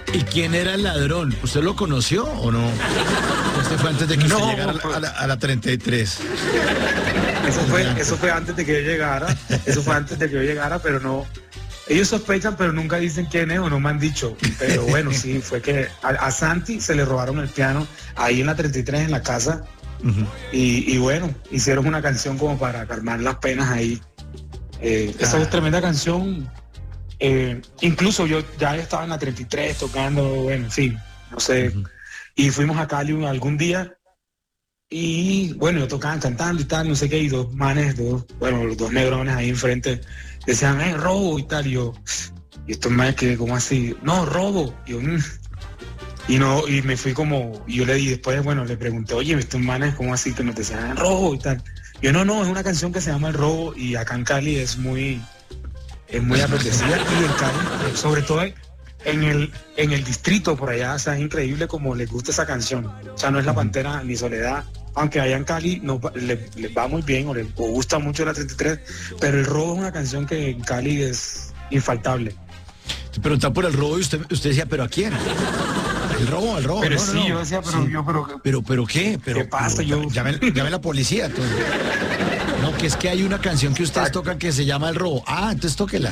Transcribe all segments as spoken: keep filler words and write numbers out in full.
¿Y quién era el ladrón? ¿Usted lo conoció o no? Este fue antes de que usted No, llegara pues, a la, a la treinta y tres. Eso fue, eso fue antes de que yo llegara, eso fue antes de que yo llegara, pero no. Ellos sospechan, pero nunca dicen quién es o no me han dicho. Pero bueno, sí, fue que a, a Santi se le robaron el piano ahí en la treinta y tres en la casa. Uh-huh. y, y bueno, hicieron una canción como para calmar las penas ahí. Eh, ah. Esa es tremenda canción. Eh, incluso yo ya estaba en la treinta y tres tocando, bueno, en fin, no sé. Uh-huh. Y fuimos a Cali algún día y bueno, yo tocaba cantando y tal, no sé qué, y dos manes, dos, bueno, los dos negrones ahí enfrente decían, eh, robo y tal, y yo, y estos manes que como así, no, robo, y yo, mmm. y no, y me fui como, y yo le di después, bueno, le pregunté, oye, estos manes como así que nos decían, robo y tal, yo no, no, es una canción que se llama El Robo, y acá en Cali es muy, es muy apetecida, y en Cali, sobre todo en el, en el distrito por allá, o sea, es increíble como les gusta esa canción, o sea, no es La Pantera ni Soledad, aunque allá en Cali no, les, les va muy bien o les o gusta mucho la treinta y tres, pero El Robo es una canción que en Cali es infaltable. Te preguntaba por El Robo y usted, usted decía, ¿pero a quién? El robo, el robo. Pero no, sí, no, no. yo decía, pero sí. yo, pero... Pero, pero ¿qué? Pero, ¿Qué pasa? Pero, yo... llame, llame a la policía. Entonces. No, que es que hay una canción que ustedes Exacto. tocan que se llama El Robo. Ah, entonces tóquela.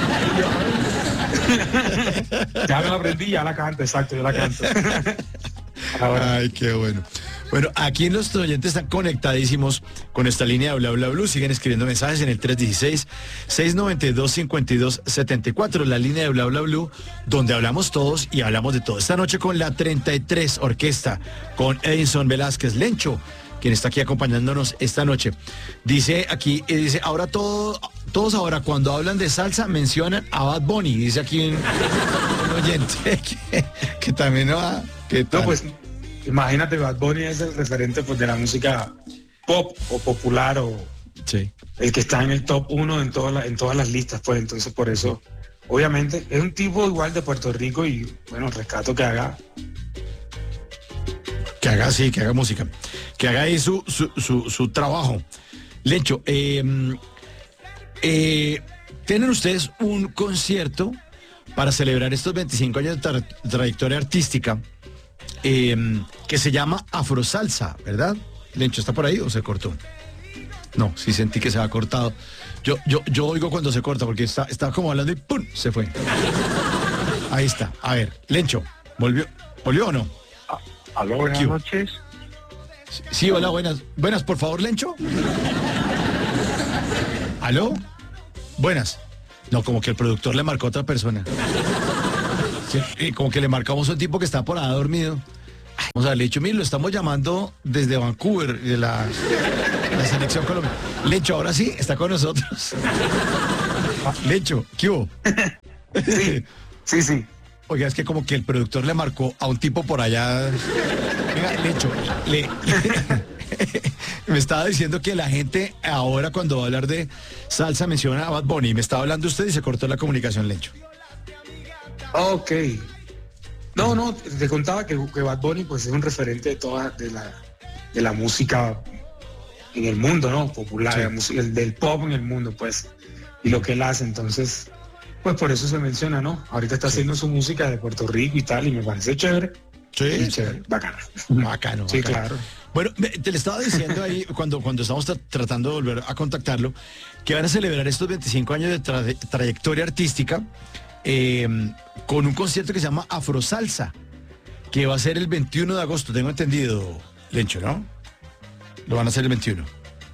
Ya me la aprendí, ya la canto, exacto, yo la canto. Ahora. Ay, qué bueno. Bueno, aquí nuestros oyentes están conectadísimos con esta línea de Bla Bla Blue. Siguen escribiendo mensajes en el tres uno seis, seis nueve dos, cinco dos siete cuatro, la línea de Bla Bla Blue, donde hablamos todos y hablamos de todo. Esta noche con la treinta y tres Orquesta, con Edinson Velázquez Lencho, quien está aquí acompañándonos esta noche. Dice aquí, dice, ahora todo, todos ahora cuando hablan de salsa mencionan a Bad Bunny. Dice aquí un, un oyente que, que también va... ¿Qué tal? No, pues... Imagínate, Bad Bunny es el referente pues, de la música pop o popular o sí. el que está en el top uno en todas las en todas las listas, pues entonces por eso, obviamente, es un tipo igual de Puerto Rico y bueno, rescato que haga. Que haga, sí, que haga música. Que haga ahí su, su, su, su trabajo. Lencho, eh, eh, ¿tienen ustedes un concierto para celebrar estos veinticinco años de tra- trayectoria artística? Eh, que se llama Afrosalsa, ¿verdad? Lencho, ¿está por ahí o se cortó? No, sí sentí que se ha cortado. Yo, yo, yo oigo cuando se corta porque está, está como hablando y ¡pum! Se fue. Ahí está. A ver, Lencho, ¿volvió? ¿Volvió o no? Aló, buenas ¿Qué? noches. Sí, sí, hola, buenas. Buenas, por favor, Lencho. ¿Aló? Buenas. No, como que el productor le marcó a otra persona. Sí, y como que le marcamos a un tipo que está por ahí dormido. Vamos a ver, Lecho, mire, lo estamos llamando desde Vancouver, de la, la selección colombiana. Lecho, ahora sí, está con nosotros. Lecho, ¿qué hubo? Sí, sí, sí. Oiga, es que como que el productor le marcó a un tipo por allá. Venga, Lecho, le, le, me estaba diciendo que la gente ahora cuando va a hablar de salsa menciona a Bad Bunny. Me estaba hablando usted y se cortó la comunicación, Lecho. Ok. No, no, te contaba que, que Bad Bunny pues es un referente de toda de la, de la música en el mundo, ¿no? Popular, sí. la música, el, del pop en el mundo, pues. Y lo que él hace, entonces, pues por eso se menciona, ¿no? Ahorita está sí. haciendo su música de Puerto Rico y tal, y me parece chévere. Sí. Chévere, bacano. Bacano. Sí, bacano. claro. Bueno, te le estaba diciendo ahí, cuando, cuando estamos tra- tratando de volver a contactarlo, que van a celebrar estos veinticinco años de tra- trayectoria artística. Eh, con un concierto que se llama Afrosalsa, que va a ser el veintiuno de agosto, tengo entendido, Lencho, ¿no? Lo van a hacer el veintiuno.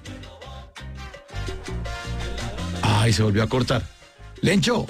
Ay, se volvió a cortar. Lencho.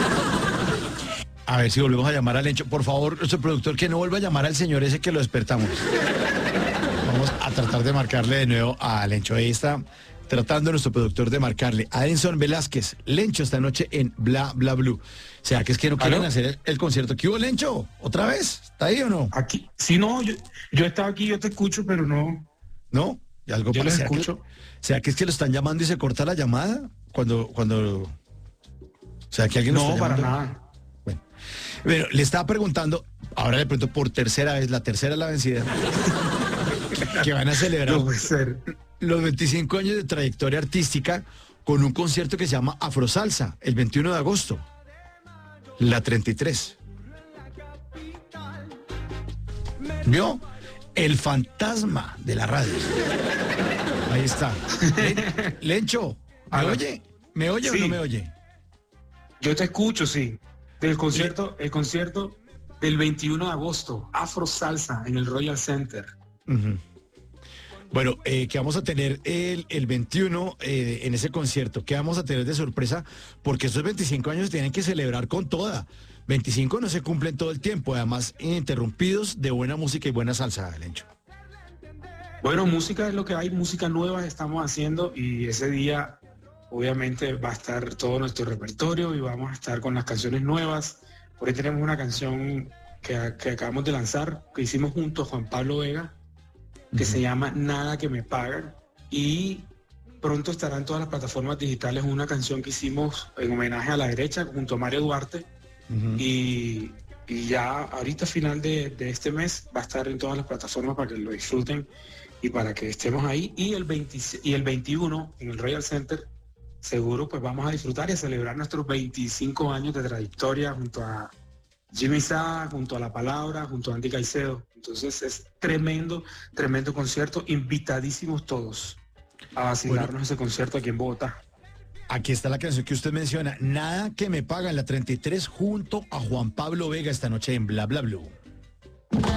A ver si volvemos a llamar a Lencho. Por favor, nuestro productor, que no vuelva a llamar al señor ese que lo despertamos. Vamos a tratar de marcarle de nuevo a Lencho. Ahí está tratando nuestro productor de marcarle a Edinson Velázquez Lencho esta noche en Bla Bla Blue. O sea, que es que no quieren ¿Aló? hacer el, el concierto. ¿Qué hubo, Lencho? ¿Otra vez? ¿Está ahí o no? Aquí, sí, no, yo, yo estaba aquí, yo te escucho, pero no. ¿No? ¿Y algo yo pasa? les escucho. Que, ¿Será que es que lo están llamando y se corta la llamada? Cuando, cuando... O sea, que alguien lo No, está para llamando. nada. Bueno. Bueno, le estaba preguntando, ahora le pregunto por tercera vez, la tercera es la vencida, que van a celebrar No puede ser. los veinticinco años de trayectoria artística con un concierto que se llama Afrosalsa, el veintiuno de agosto. La treinta y tres. ¿Vio? El fantasma de la radio. Ahí está. Len- Lencho, ¿me Aló. oye? ¿Me oye Sí. o no me oye? Yo te escucho, sí. Del concierto, el concierto del veintiuno de agosto, Afro Salsa en el Royal Center. Ujú. Bueno, eh, que vamos a tener el, el veintiuno eh, en ese concierto, que vamos a tener de sorpresa, porque estos veinticinco años se tienen que celebrar con toda. veinticinco no se cumplen todo el tiempo, además ininterrumpidos de buena música y buena salsa, Lencho. Bueno, música es lo que hay, música nueva estamos haciendo y ese día obviamente va a estar todo nuestro repertorio y vamos a estar con las canciones nuevas. Por ahí tenemos una canción que, que acabamos de lanzar, que hicimos junto a Juan Pablo Vega, que se llama Nada que me pagan, y pronto estará en todas las plataformas digitales una canción que hicimos en homenaje a la derecha junto a Mario Duarte. Ujú. Y, y ya ahorita final de, de este mes va a estar en todas las plataformas para que lo disfruten y para que estemos ahí. Y el, veinte, y el veintiuno en el Royal Center seguro pues vamos a disfrutar y a celebrar nuestros veinticinco años de trayectoria junto a Jimmy Sá, junto a La Palabra, junto a Andy Caicedo. Entonces es tremendo, tremendo concierto, invitadísimos todos a vacilarnos Bueno. ese concierto aquí en Bogotá. Aquí está la canción que usted menciona, Nada que me paga, en la treinta y tres, junto a Juan Pablo Vega esta noche en Bla Bla Blue.